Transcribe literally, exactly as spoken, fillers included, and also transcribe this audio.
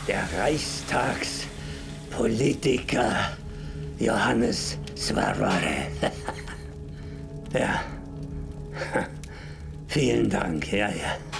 der Reichstagspolitiker Johannes Svarare. Ja. Vielen Dank, ja, ja.